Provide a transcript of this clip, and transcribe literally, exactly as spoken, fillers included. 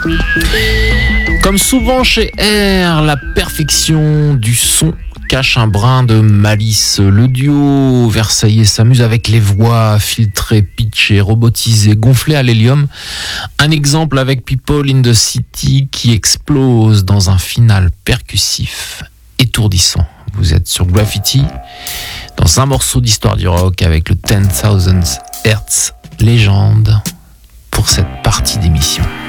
Comme souvent chez R, la perfection du son cache un brin de malice. Le duo versaillais s'amuse avec les voix filtrées, pitchées, robotisées, gonflées à l'hélium. Un exemple avec People in the City qui explose dans un final percussif, étourdissant. Vous êtes sur Graffiti, dans un morceau d'histoire du rock avec le ten thousand Hertz légende pour cette partie d'émission.